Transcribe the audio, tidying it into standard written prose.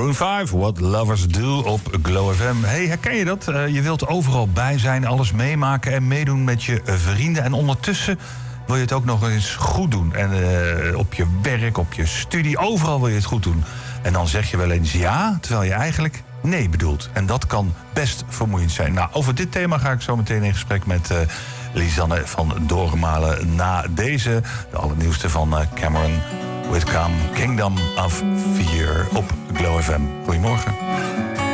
Maroon 5, What Lovers Do op Glow FM. Hey, herken je dat? Je wilt overal bij zijn, alles meemaken en meedoen met je vrienden. En ondertussen wil je het ook nog eens goed doen. En op je werk, op je studie, overal wil je het goed doen. En dan zeg je wel eens ja, terwijl je eigenlijk nee bedoelt. En dat kan best vermoeiend zijn. Nou, over dit thema ga ik zo meteen in gesprek met Lisanne van Doornmalen. Na deze, de allernieuwste van Cameron Whitcomb, Kingdom of Fear op Glow FM. Goedemorgen.